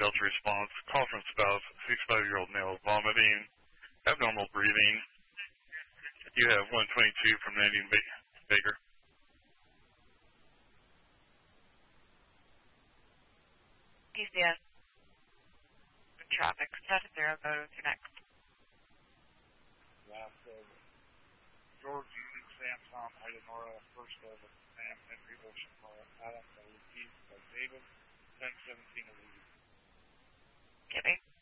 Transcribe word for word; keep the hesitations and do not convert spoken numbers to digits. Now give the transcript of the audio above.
Delta response. Call from spouse, sixty-five-year-old male, vomiting, abnormal breathing. You have one twenty-two from Nadine Baker. P C S. Traffic. seven zero, go to next. Last over. George Union, Samsung, Idenora, first over. Sam, Henry, Ocean, Adam, Keith, David, ten seventeen, Gibby.